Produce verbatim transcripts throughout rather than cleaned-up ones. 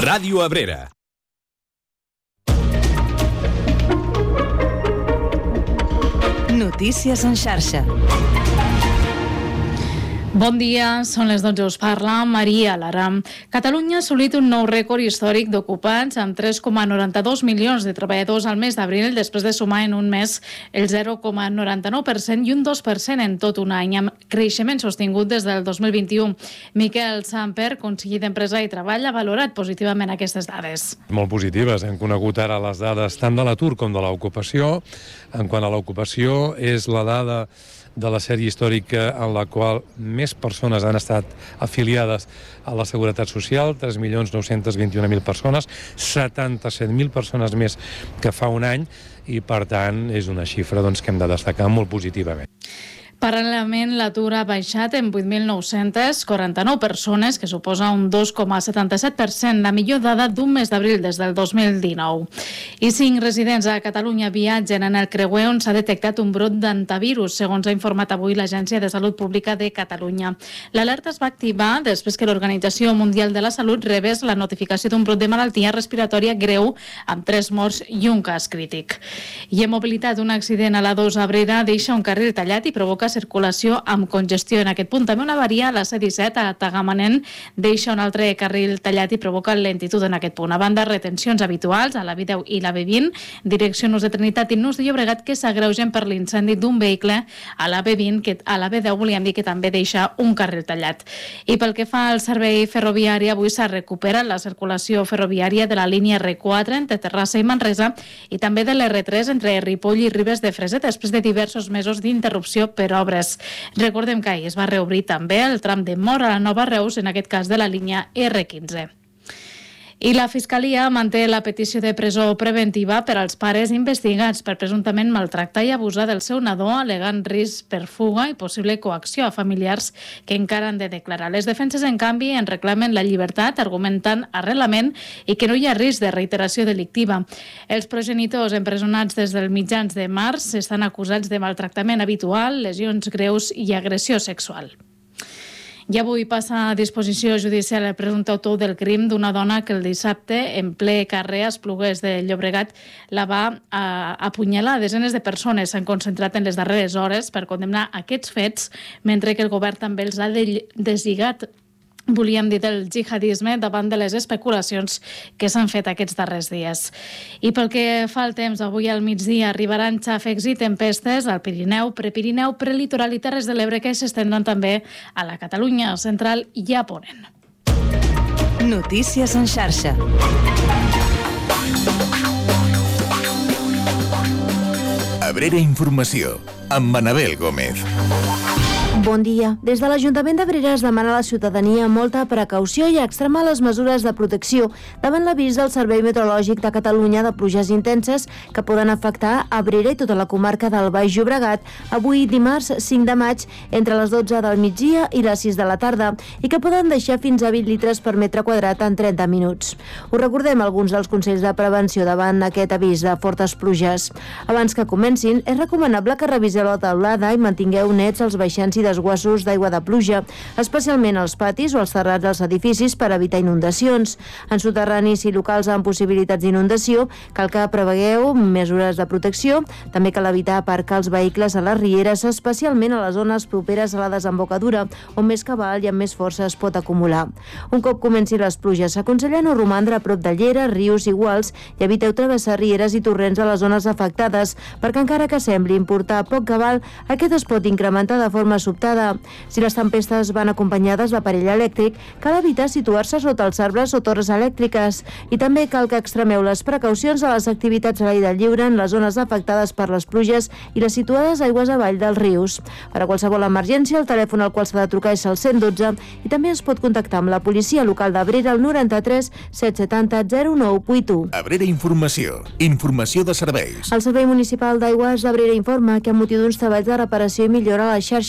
Ràdio Abrera. Notícies en xarxa. Bon dia, són les dotze, us parla Maria Lara. Catalunya ha assolit un nou rècord històric d'ocupants amb tres coma noranta-dos milions de treballadors al mes d'abril, després de sumar en un mes el zero coma noranta-nou per cent i un dos per cent en tot un any, amb creixement sostingut des del dos mil vint-i-u. Miquel Samper, conseller d'Empresa i Treball, ha valorat positivament aquestes dades. Molt positives. Hem conegut ara les dades tant de l'atur com de l'ocupació. En quant a l'ocupació, és la dada de la sèrie històrica en la qual més persones han estat afiliades a la Seguretat Social, tres milions nou-cents vint-i-un mil persones, setanta-set mil persones més que fa un any, i per tant és una xifra doncs, que hem de destacar molt positivament. Paral·lelament, l'atur ha baixat en vuit mil nou-cents quaranta-nou persones, que suposa un dos coma setanta-set per cent, la millor dada d'un mes d'abril des del dos mil dinou. I cinc residents a Catalunya viatgen en el creuer on s'ha detectat un brot d'antivirus, segons ha informat avui l'Agència de Salut Pública de Catalunya. L'alerta es va activar després que l'Organització Mundial de la Salut rebés la notificació d'un brot de malaltia respiratòria greu amb tres morts i un cas crític. I en mobilitat, un accident a la dos Abrera deixa un carril tallat i provoca circulació amb congestió en aquest punt. També una avaria a la C disset a Tagamanent deixa un altre carril tallat i provoca lentitud en aquest punt. A banda, retencions habituals a la B deu i la B vint, direcció Nus de Trinitat i Nus de Llobregat, que s'agreugen per l'incendi d'un vehicle a la B vint, que a la B deu volíem dir que també deixa un carril tallat. I pel que fa al servei ferroviari, avui s'ha recuperat la circulació ferroviària de la línia R quatre entre Terrassa i Manresa i també de l'R tres entre Ripoll i Ribes de Freser, després de diversos mesos d'interrupció per obres. Recordem que ahir es va reobrir també el tram de Móra a la Nova Reus, en aquest cas de la línia R quinze. I la Fiscalia manté la petició de presó preventiva per als pares investigats per presumptament maltractar i abusar del seu nadó, alegant risc per fuga i possible coacció a familiars que encara han de declarar. Les defenses, en canvi, en reclamen la llibertat, argumentant arrelament i que no hi ha risc de reiteració delictiva. Els progenitors empresonats des dels mitjans de març estan acusats de maltractament habitual, lesions greus i agressió sexual. I avui passa a disposició judicial el presumpte autor del crim d'una dona que el dissabte, en ple carrer a Esplugues de Llobregat, la va a, apunyalar. Desenes de persones s'han concentrat en les darreres hores per condemnar aquests fets, mentre que el govern també els ha deslligat, volíem dir, del jihadisme davant de les especulacions que s'han fet aquests darrers dies. I pel que fa al temps, avui al migdia arribaran xàfecs i tempestes al Pirineu, Prepirineu, Prelitoral i Terres de l'Ebre, que s'estendran també a la Catalunya central i a Ponent. Notícies en xarxa. Abrera Informació, amb Manabel Gómez. Bon dia. Des de l'Ajuntament d'Abrera es demana a la ciutadania molta precaució i extremar les mesures de protecció davant l'avís del Servei Meteorològic de Catalunya de pluges intenses que poden afectar Abrera i tota la comarca del Baix Llobregat avui dimarts cinc de maig entre les dotze del migdia i les sis de la tarda i que poden deixar fins a vint litres per metre quadrat en trenta minuts. Us recordem alguns dels consells de prevenció davant aquest avís de fortes pluges. Abans que comencin, és recomanable que reviseu la teulada i mantingueu nets els baixants i desguassos d'aigua de pluja, especialment als patis o als terrats dels edificis per evitar inundacions. En soterranis i locals amb possibilitats d'inundació, cal que prevegueu mesures de protecció. També cal evitar aparcar els vehicles a les rieres, especialment a les zones properes a la desembocadura, on més cabal i amb més força es pot acumular. Un cop comenci les pluges, s'aconsella no romandre a prop de lleres, rius i guals i eviteu travessar rieres i torrents a les zones afectades, perquè encara que sembli importar poc cabal, aquest es pot incrementar de forma sobtada. Si les tempestes van acompanyades d'aparell elèctric, cal evitar situar-se sota els arbres o torres elèctriques i també cal que extremeu les precaucions a les activitats a l'aire lliure en les zones afectades per les pluges i les situades aigües avall dels rius. Per a qualsevol emergència, el telèfon al qual s'ha de trucar és el cent dotze i també es pot contactar amb la policia local d'Abrera al noranta-tres set setanta zero nou vuitanta u. Abrera Informació, informació de serveis. El Servei Municipal d'Aigües d'Abrera informa que amb motiu d'uns treballs de reparació i millora a la xarxa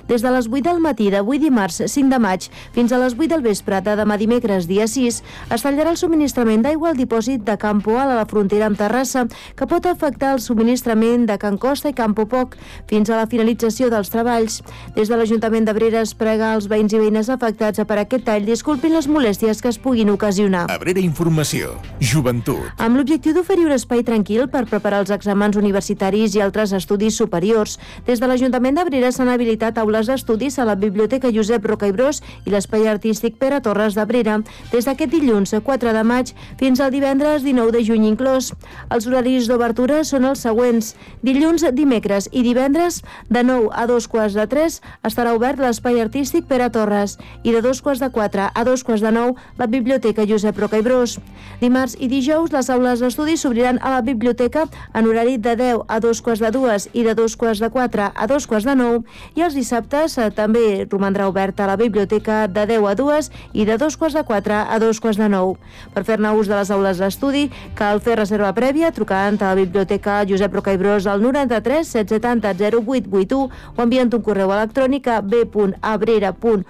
Des de les vuit del matí d'avui dimarts cinc de maig fins a les vuit del vespre de demà dimecres dia sis es tallarà el subministrament d'aigua al dipòsit de Can Poal a la frontera amb Terrassa, que pot afectar el subministrament de Can Costa i Campo Poc fins a la finalització dels treballs. Des de l'Ajuntament d'Abrera es prega als veïns i veïnes afectats per aquest tall disculpin les molèsties que es puguin ocasionar. Abrera Informació, Joventut. Amb l'objectiu d'oferir un espai tranquil per preparar els exàmens universitaris i altres estudis superiors, des de l'Ajuntament d'Abrera s'han habilitat aules d'estudis a la Biblioteca Josep Roca i Bros i l'Espai Artístic Pere Torres d'Abrera, des d'aquest dilluns quatre de maig fins al divendres dinou de juny inclòs. Els horaris d'obertura són els següents. Dilluns, dimecres i divendres, de nou a dos quarts de tres, estarà obert l'Espai Artístic Pere Torres i de dos quarts de quatre a dos quarts de nou, la Biblioteca Josep Roca i Bros. Dimarts i dijous, les aules d'estudi s'obriran a la biblioteca en horari de deu a dos quarts de dues i de dos quarts de quatre a dos quarts de nou, i els dissabtes eh, també romandrà oberta la biblioteca de deu a dues i de dos quarts de quatre a dos quarts de nou. Per fer-ne ús de les aules d'estudi, cal fer reserva prèvia trucant a la Biblioteca Josep Roca i Bros al noranta-tres set setanta zero vuit vuit u o enviant un correu electrònic a b punt abrera punt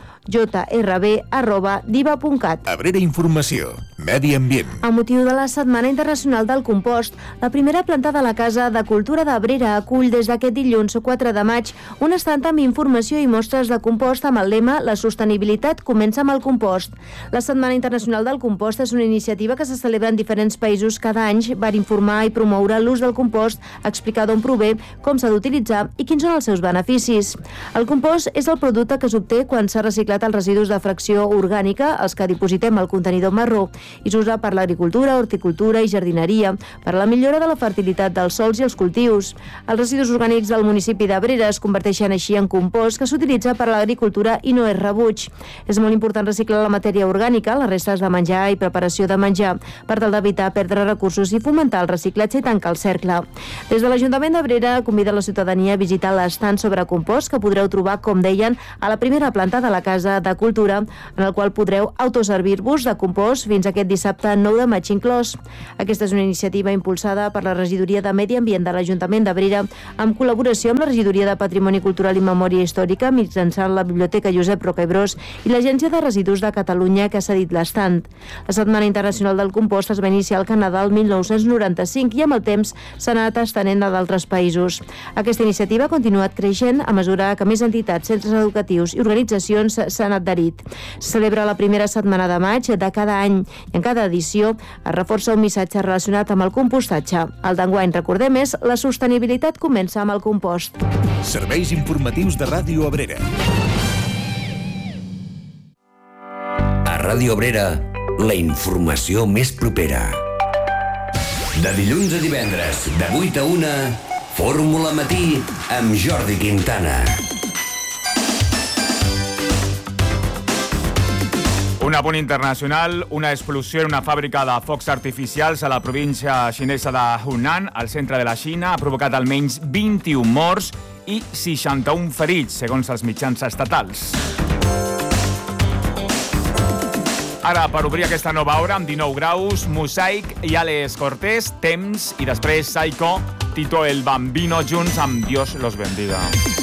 jrb arroba diva punt cat. Abrera Informació, Medi Ambient. A motiu de la Setmana Internacional del Compost, la primera planta de la Casa de Cultura d'Abrera acull des d'aquest dilluns quatre de maig un estand amb informació i mostres de compost amb el lema La sostenibilitat comença amb el compost. La Setmana Internacional del Compost és una iniciativa que se celebra en diferents països cada any per informar i promoure l'ús del compost, explicar d'on prové, com s'ha d'utilitzar i quins són els seus beneficis. El compost és el producte que s'obté quan s'ha reciclat els residus de fracció orgànica, els que dipositem al contenidor marró, i s'usa per l'agricultura, horticultura i jardineria, per a la millora de la fertilitat dels sols i els cultius. Els residus orgànics del municipi d'Abrera es converteixen així en compost que s'utilitza per a l'agricultura i no és rebuig. És molt important reciclar la matèria orgànica, les restes de menjar i preparació de menjar, per tal d'evitar perdre recursos i fomentar el reciclatge i tancar el cercle. Des de l'Ajuntament d'Abrera convida la ciutadania a visitar l'estant sobre compost que podreu trobar, com deien, a la primera planta de la Casa de Cultura, en el qual podreu autoservir-vos de compost fins aquest dissabte nou de maig inclòs. Aquesta és una iniciativa impulsada per la Regidoria de Medi Ambient de l'Ajuntament d'Abrera, amb col·laboració amb la Regidoria de Patrimoni Cultural i Memòria Històrica, mitjançant la Biblioteca Josep Roca i Bros i l'Agència de Residus de Catalunya, que ha cedit l'estand. La Setmana Internacional del Compost es va iniciar al Canadà el mil nou-cents noranta-cinc i amb el temps s'ha anat estenent a d'altres països. Aquesta iniciativa ha continuat creixent a mesura que més entitats, centres educatius i organitzacions s'han adherit. Se celebra la primera setmana de maig de cada any i en cada edició es reforça un missatge relacionat amb el compostatge. El d'enguany, recordem, és la sostenibilitat comença amb el compost. Serveis informatius de Ràdio Abrera. A Ràdio Abrera, la informació més propera. De dilluns a divendres, de vuit a una, Fórmula Matí amb Jordi Quintana. Un apunt internacional, una explosió en una fàbrica de focs artificials a la província xinesa de Hunan, al centre de la Xina, ha provocat almenys vint-i-un morts i seixanta-un ferits, segons els mitjans estatals. Ara, per obrir aquesta nova hora, amb dinou graus, Mosaic i Alex Cortés, Temps, i després Psycho, Tito el Bambino, junts amb Dios los bendiga.